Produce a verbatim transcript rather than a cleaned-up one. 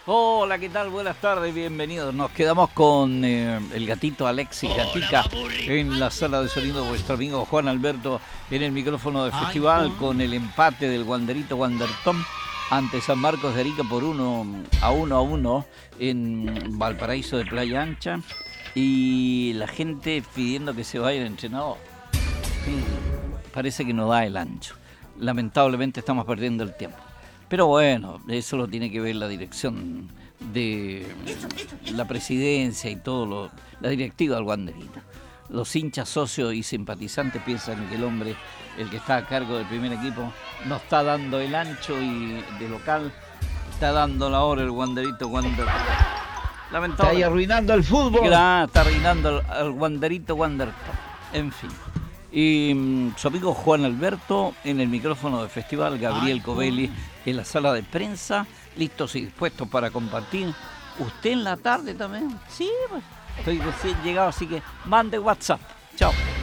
Hola, ¿qué tal? Buenas tardes, bienvenidos. Nos quedamos con eh, el gatito Alexis Gatica en la sala de sonido, vuestro amigo Juan Alberto en el micrófono de festival con el empate del Wanderito Wandertom ante San Marcos de Arica por uno a uno a uno en Valparaíso de Playa Ancha y la gente pidiendo que se vaya el entrenador. Sí, parece que no da el ancho. Lamentablemente estamos perdiendo el tiempo. Pero bueno, eso lo tiene que ver la dirección de la presidencia y todo lo, la directiva del Wanderita. Los hinchas, socios y simpatizantes piensan que el hombre, el que está a cargo del primer equipo, no está dando el ancho y de local, está dando la hora el Wanderito Wander. Lamentable. Está ahí arruinando el fútbol. Está, está arruinando al Wanderito Wander. En fin. Y um, su amigo Juan Alberto en el micrófono de festival, Gabriel Covelli en la sala de prensa, listos y dispuestos para compartir. ¿Usted en la tarde también? Sí, pues estoy recién llegado, así que mande WhatsApp. Chao.